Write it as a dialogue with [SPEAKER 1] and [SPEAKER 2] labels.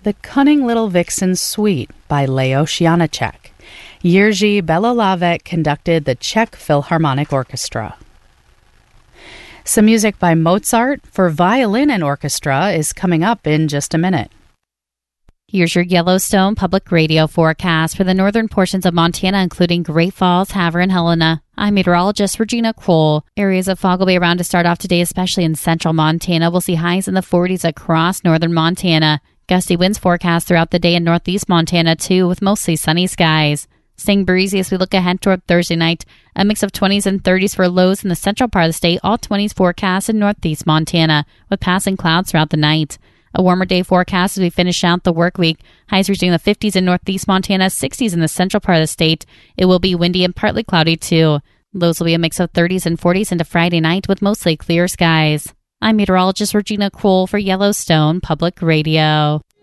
[SPEAKER 1] The Cunning Little Vixen Suite by Leo Sianacek. Jerzy Belolavec conducted the Czech Philharmonic Orchestra. Some music by Mozart for violin and orchestra is coming up in just a minute.
[SPEAKER 2] Here's your Yellowstone Public Radio forecast for the northern portions of Montana, including Great Falls, Havre, and Helena. I'm meteorologist Regina Kroll. Areas of fog will be around to start off today, especially in central Montana. We'll see highs in the 40s across northern Montana. Gusty winds forecast throughout the day in northeast Montana, too, with mostly sunny skies. Staying breezy as we look ahead toward Thursday night. A mix of 20s and 30s for lows in the central part of the state. All 20s forecast in northeast Montana, with passing clouds throughout the night. A warmer day forecast as we finish out the work week. Highs reaching the 50s in northeast Montana, 60s in the central part of the state. It will be windy and partly cloudy, too. Lows will be a mix of 30s and 40s into Friday night with mostly clear skies. I'm meteorologist Regina Kroll for Yellowstone Public Radio.